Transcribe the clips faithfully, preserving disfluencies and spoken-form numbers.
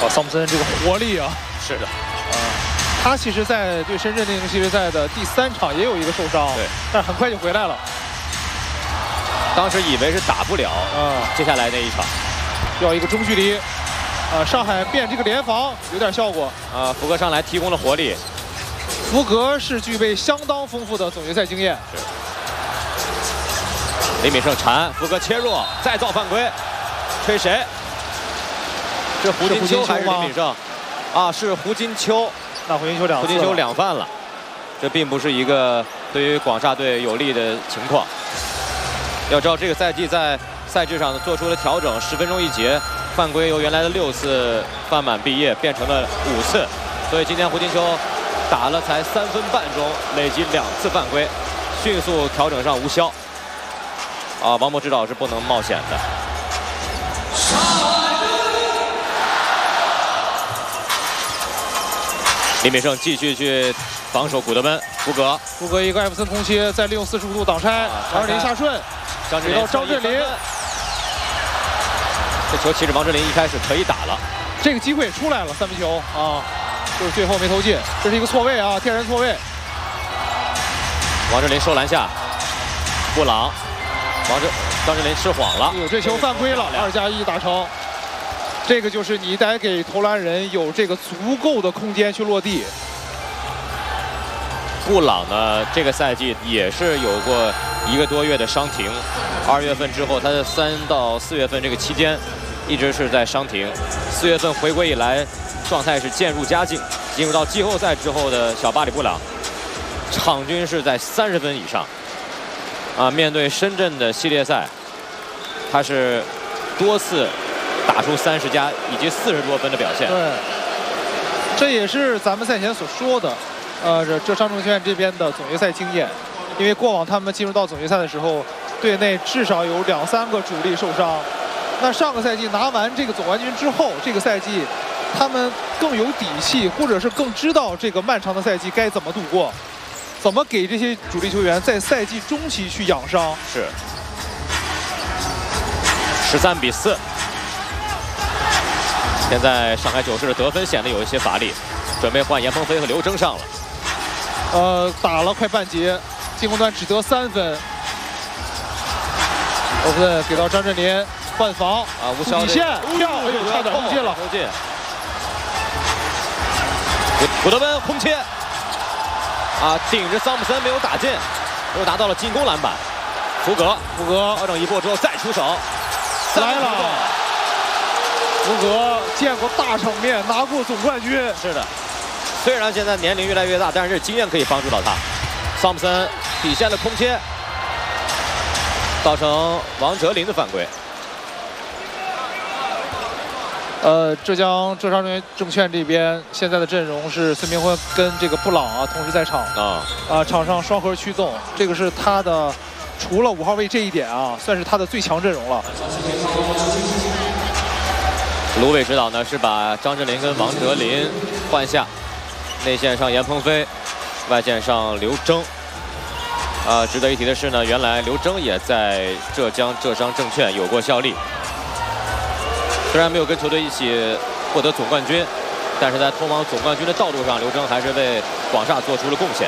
哦，桑普森这个活力啊， 是的， 啊，他其实，在对深圳电竞系列赛的第三场也有一个受伤， 对， 但是很快就回来了。 当时以为是打不了， 啊， 接下来那一场要一个中距离，啊，上海变这个联防有点效果。 啊，福格上来提供了活力。 福格是具备相当丰富的总决赛经验。 是。李敏胜缠，福格切入，再造犯规，吹谁？是胡金秋还是李敏胜？啊，是胡金秋。 那胡金秋两胡金秋两犯了，这并不是一个对于广厦队有利的情况。要知道这个赛季在赛制上做出了调整，十分钟一节，犯规由原来的六次犯满毕业变成了五次，所以今天胡金秋打了才三分半钟，累积两次犯规，迅速调整上无效。啊，王博指导是不能冒险的。李敏胜继续去防守古德温，福格， 福格一个艾弗森空切，再利用四十五度挡拆，张镇麟下顺， 张镇麟到张镇麟， 这球其实王镇麟一开始可以打了， 这个机会出来了，三分球啊，就是最后没投进，这是一个错位啊，天然错位。 王镇麟收篮下，布朗，王镇张镇麟吃晃了， 有这球犯规了，二加一达成。这个就是你得给投篮人有这个足够的空间去落地。 布朗呢，这个赛季也是有过一个多月的伤停，二月份之后，他的三到四月份这个期间一直是在伤停。四月份回归以来，状态是渐入佳境。进入到季后赛之后的小巴里布朗，场均是在三十分以上。啊，面对深圳的系列赛，他是多次打出三十加以及四十多分的表现。 对，这也是咱们赛前所说的，呃，这这上证券这边的总决赛经验，因为过往他们进入到总决赛的时候，队内至少有两三个主力受伤。那上个赛季拿完这个总冠军之后，这个赛季他们更有底气，或者是更知道这个漫长的赛季该怎么度过，怎么给这些主力球员在赛季中期去养伤。 是十三比四。现在上海九世的得分显得有一些乏力，准备换严鹏飞和刘铮上了。 呃，打了快半节，进攻端只得三分。欧文给到张镇麟换防啊，无效底线跳，哎呦，差点投进了， 投进。古古德温轰切，啊，顶着桑普森没有打进，又拿到了进攻篮板。福格， 福格调整一波之后再出手， 来了。福格见过大场面，拿过总冠军。 是的，虽然现在年龄越来越大，但是经验可以帮助到他。桑普森底线的空切，造成王哲林的犯规。 呃，浙江浙商证券这边现在的阵容是孙明辉跟这个布朗啊同时在场啊啊，场上双核驱动，这个是他的除了五号位这一点啊，算是他的最强阵容了。 卢伟指导呢是把张镇麟跟王哲林换下，内线上严鹏飞，外线上刘铮。啊，值得一提的是呢，原来刘铮也在浙江浙商证券有过效力，虽然没有跟球队一起获得总冠军，但是在通往总冠军的道路上，刘铮还是为广厦做出了贡献。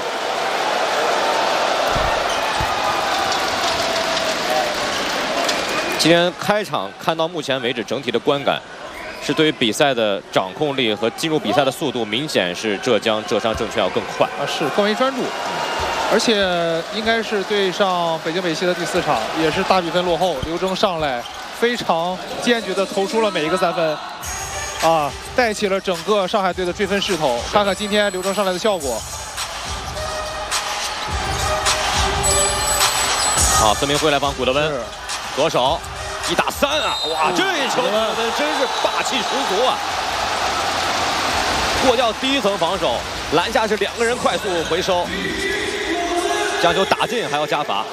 今天开场看到目前为止整体的观感，是对于比赛的掌控力和进入比赛的速度，明显是浙江浙商证券要更快啊，是更为专注，而且应该是对上北京北溪的第四场，也是大比分落后，刘铮上来非常坚决地投出了每一个三分，啊，带起了整个上海队的追分势头。看看今天刘铮上来的效果。 好，孙明辉来帮古德温，左手。一打三啊！哇，这一球真是霸气十足啊！过掉第一层防守，篮下是两个人快速回收，将球打进还要加罚。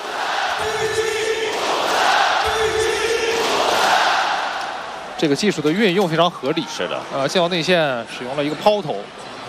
这个技术的运用非常合理。 是的， 呃，进到内线使用了一个抛投，